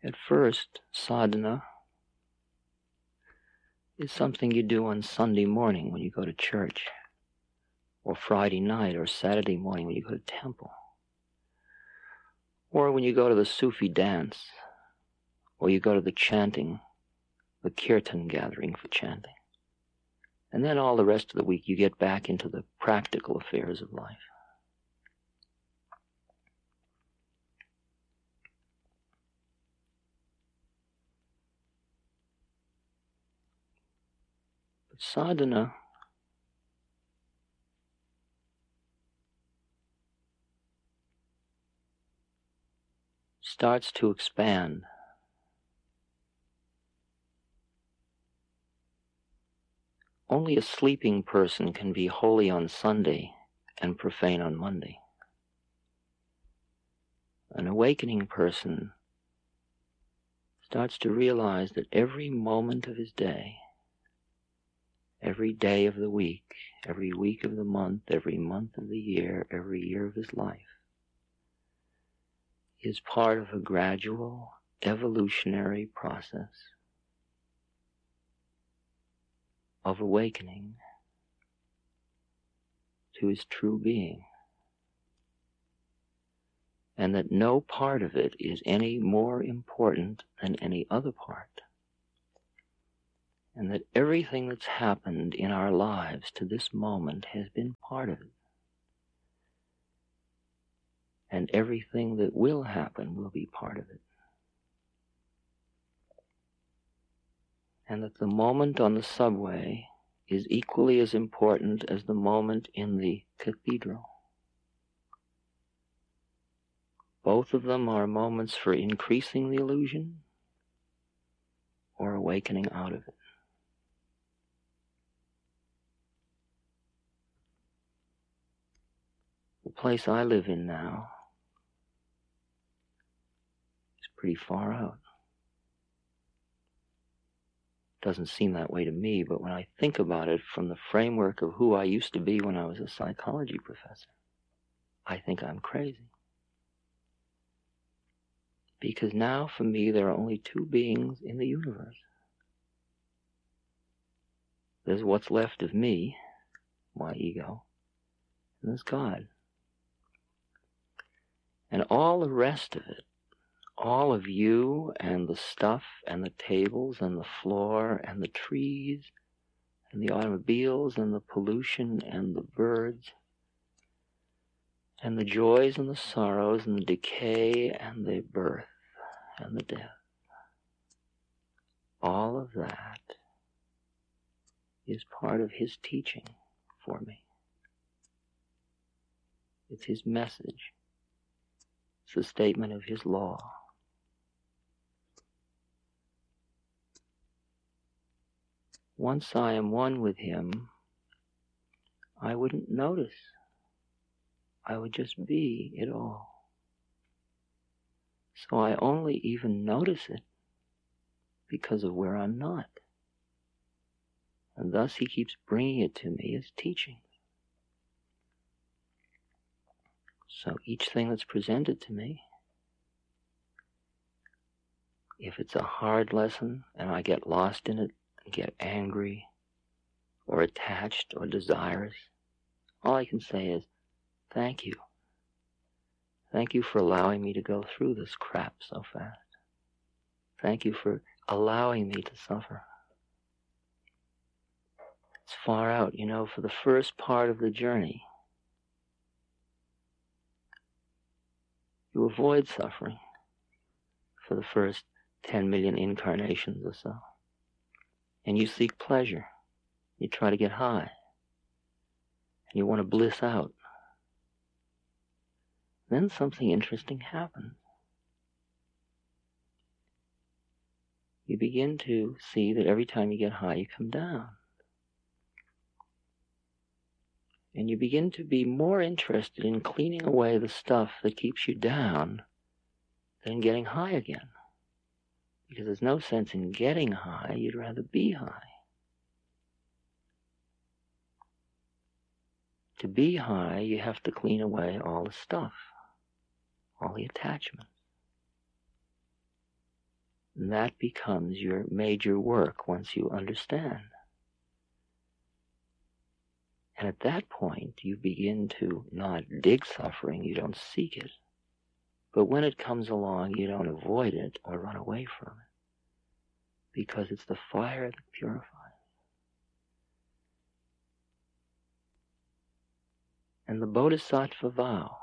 At first, sadhana is something you do on Sunday morning when you go to church, or Friday night or Saturday morning when you go to temple, or when you go to the Sufi dance, or you go to the chanting, the kirtan gathering for chanting. And then all the rest of the week you get back into the practical affairs of life. But sadhana starts to expand. Only a sleeping person can be holy on Sunday and profane on Monday. An awakening person starts to realize that every moment of his day, every day of the week, every week of the month, every month of the year, every year of his life, is part of a gradual evolutionary process of awakening to his true being, and that no part of it is any more important than any other part, and that everything that's happened in our lives to this moment has been part of it, and everything that will happen will be part of it. And that the moment on the subway is equally as important as the moment in the cathedral. Both of them are moments for increasing the illusion or awakening out of it. The place I live in now is pretty far out. Doesn't seem that way to me, but when I think about it from the framework of who I used to be when I was a psychology professor, I think I'm crazy. Because now, for me, there are only two beings in the universe. There's what's left of me, my ego, and there's God. And all the rest of it, all of you and the stuff and the tables and the floor and the trees and the automobiles and the pollution and the birds and the joys and the sorrows and the decay and the birth and the death, all of that is part of his teaching for me. It's his message. It's the statement of his law. Once I am one with him, I wouldn't notice. I would just be it all. So I only even notice it because of where I'm not. And thus he keeps bringing it to me as teaching. So each thing that's presented to me, if it's a hard lesson and I get lost in it, get angry or attached or desirous, all I can say is, thank you. Thank you for allowing me to go through this crap so fast. Thank you for allowing me to suffer. It's far out, for the first part of the journey. You avoid suffering for the first 10 million incarnations or so. And you seek pleasure. You try to get high. And you want to bliss out. Then something interesting happens. You begin to see that every time you get high, you come down. And you begin to be more interested in cleaning away the stuff that keeps you down than getting high again. Because there's no sense in getting high, you'd rather be high. To be high, you have to clean away all the stuff, all the attachments. And that becomes your major work once you understand. And at that point, you begin to not dig suffering, you don't seek it. But when it comes along, you don't avoid it or run away from it. Because it's the fire that purifies. And the Bodhisattva vow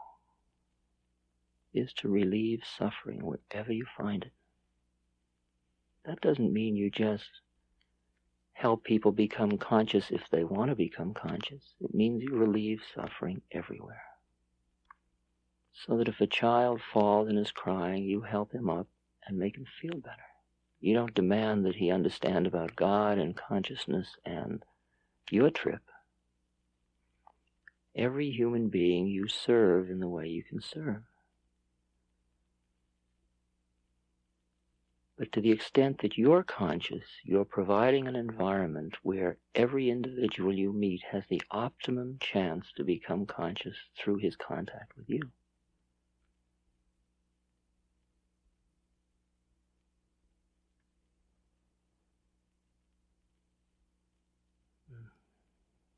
is to relieve suffering wherever you find it. That doesn't mean you just help people become conscious if they want to become conscious. It means you relieve suffering everywhere. So that if a child falls and is crying, you help him up and make him feel better. You don't demand that he understand about God and consciousness and your trip. Every human being you serve in the way you can serve. But to the extent that you're conscious, you're providing an environment where every individual you meet has the optimum chance to become conscious through his contact with you.